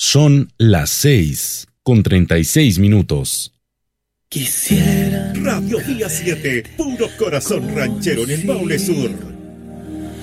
Son las 6:36. Quisiera Radio Día 7, puro corazón ranchero en el Maule Sur.